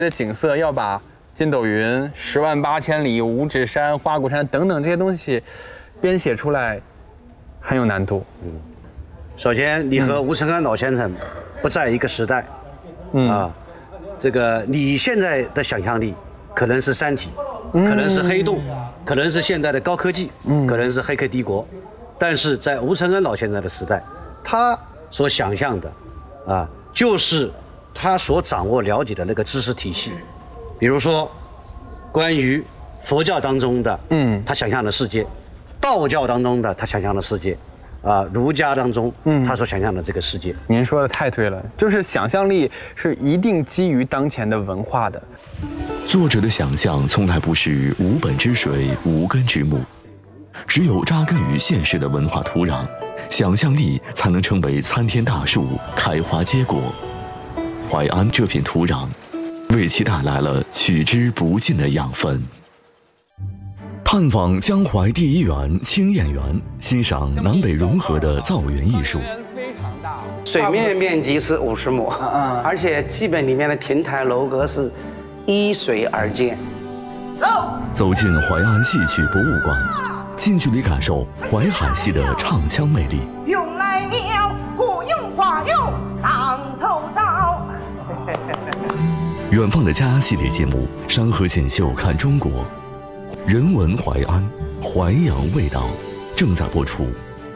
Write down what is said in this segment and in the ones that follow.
的景色要把筋斗云、108000里、五指山、花果山等等这些东西编写出来，很有难度。 首先，你和吴承恩老先生不在一个时代，这个你现在的想象力可能是《三体》，可能是黑洞，可能是现代的高科技，可能是《黑客帝国》，但是在吴承恩老先生的时代，他所想象的，就是他所掌握了解的那个知识体系，比如说关于佛教当中的，他想象的世界，道教当中的他想象的世界，儒家当中他所想象的这个世界。 您说的太对了，就是想象力是一定基于当前的文化的。 作者的想象从来不是无本之水、无根之木，只有扎根于现实的文化土壤，想象力才能成为参天大树，开花结果。淮安这片土壤，为其带来了取之不尽的养分。探访江淮第一园清燕园，欣赏南北融合的造园艺术。 水面面积是50亩，而且基本里面的亭台楼阁是依水而建。 走进淮安戏曲博物馆，近距离感受淮海戏的唱腔魅力。 用来了，不用花用当头照。 远方的家系列节目《山河锦绣看中国》，人文淮安，淮扬味道，正在播出。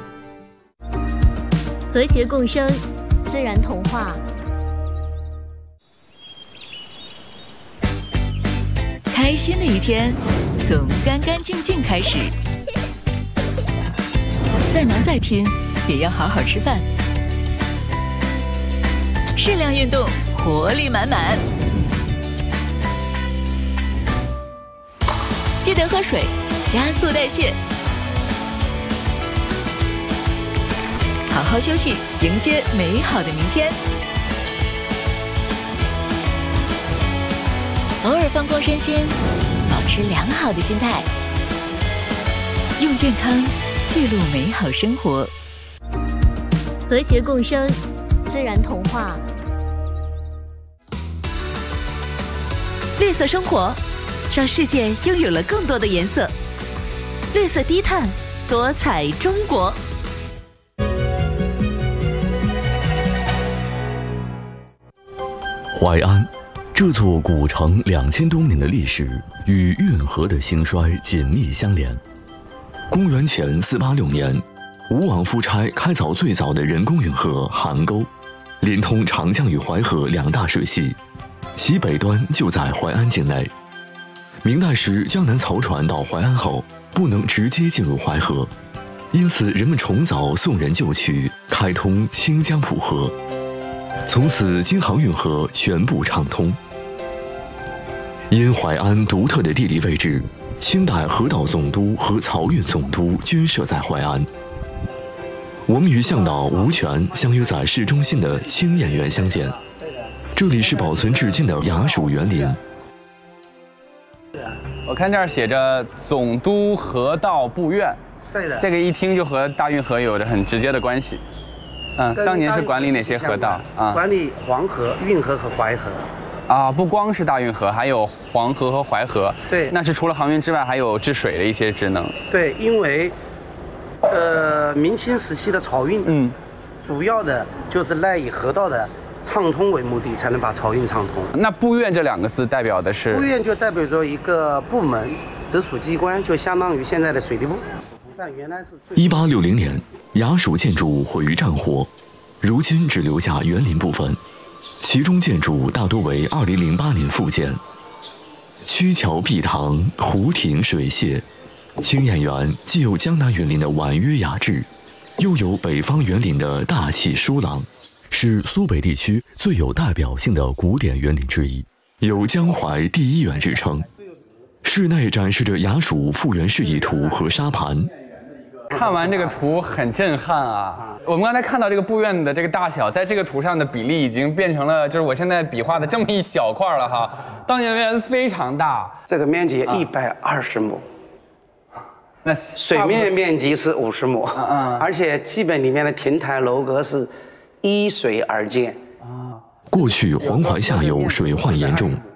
和谐共生，自然童话。 开心的一天，从干干净净开始。再忙再拼，也要好好吃饭。适量运动，活力满满。记得喝水，加速代谢。好好休息，迎接美好的明天。偶尔放空身心，保持良好的心态，用健康记录美好生活。 和谐共生，自然童话。 绿色生活，让世界拥有了更多的颜色。绿色低碳，多彩中国。 淮安这座古城2000多年的历史与运河的兴衰紧密相连。公元前486年，吴王夫差开凿最早的人工运河邗沟，连通长江与淮河两大水系，其北端就在淮安境内。明代时，江南漕船到淮安后，不能直接进入淮河，因此人们重凿宋人旧渠，开通清江浦河。从此，京杭运河全部畅通。因淮安独特的地理位置，清代河道总督和漕运总督均设在淮安。我们与向导吴权相约在市中心的清燕园相见，这里是保存至今的衙署园林。 我看这儿写着总督河道部院， 对的， 这个一听就和大运河有着很直接的关系。当年是管理哪些河道啊？ 管理黄河、运河和淮河。 不光是大运河，还有黄河和淮河。 对， 那是除了航运之外，还有治水的一些职能。 对，因为明清时期的漕运，主要的就是赖以河道的畅通为目的，才能把漕运畅通。 那部院这2个字代表的是？ 部院就代表着一个部门，直属机关，就相当于现在的水利部。但原来是 1860年，衙署建筑毁于战火，如今只留下园林部分，其中建筑大多为2008年复建。曲桥碧塘，湖亭水榭，清燕园既有江南园林的婉约雅致，又有北方园林的大气疏朗，是苏北地区最有代表性的古典园林之一，有江淮第一园之称。室内展示着衙署复原示意图和沙盘。 看完这个图很震撼啊！我们刚才看到这个部院的这个大小，在这个图上的比例已经变成了就是我现在比划的这么一小块了哈。当年园非常大， 这个面积120亩， 那水面面积是50亩，而且基本里面的亭台楼阁是依水而建。 过去黄淮下游水患严重，